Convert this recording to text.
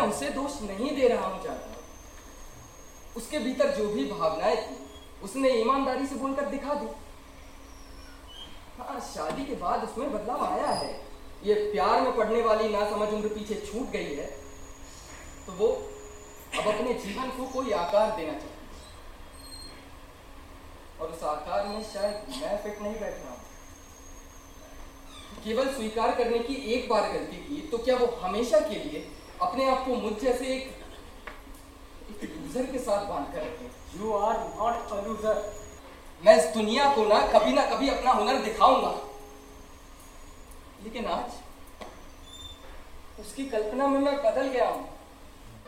उसे दोष नहीं दे रहा हूं चाचा। उसके भीतर जो भी भावनाएं थी उसने ईमानदारी से बोलकर दिखा दी। हाँ, शादी के बाद उसमें बदलाव आया है। ये प्यार में पड़ने वाली नासमझ उम्र पीछे छूट गई है, तो वो अब अपने जीवन को कोई आकार देना चाहती है, और उस आकार में शायद मैं फिट नहीं बैठ रहा हूं। केवल स्वीकार करने की एक बार गलती की तो क्या वो हमेशा के लिए अपने आप को मुझ जैसे एक लूजर के साथ बांध कर रखे? You are not a loser. मैं इस दुनिया को ना कभी अपना हुनर दिखाऊंगा, लेकिन आज उसकी कल्पना में मैं बदल गया हूं।